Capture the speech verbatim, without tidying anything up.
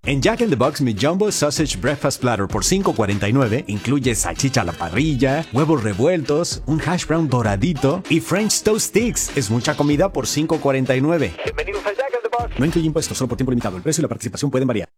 En Jack in the Box, mi Jumbo Sausage Breakfast Platter por cinco cuarenta y nueve incluye salchicha a la parrilla, huevos revueltos, un hash brown doradito y French Toast Sticks. Es mucha comida por cinco cuarenta y nueve. Bienvenidos a Jack in the Box. No incluye impuestos, solo por tiempo limitado. El precio y la participación pueden variar.